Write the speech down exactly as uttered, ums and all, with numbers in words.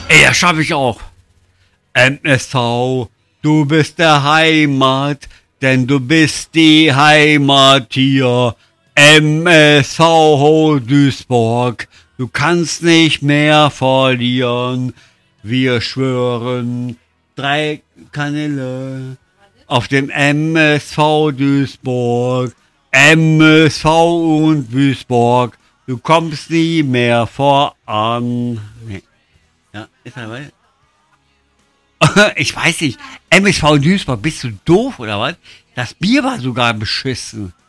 Ey, das schaffe ich auch. M S V, du bist der Heimat, denn du bist die Heimat hier. M S V Duisburg, du kannst nicht mehr verlieren. Wir schwören drei Kanäle auf dem M S V Duisburg. M S V und Duisburg, du kommst nie mehr voran. Nee. Ja, ist er dabei? Ich weiß nicht. M S V Duisburg, bist du doof oder was? Das Bier war sogar beschissen.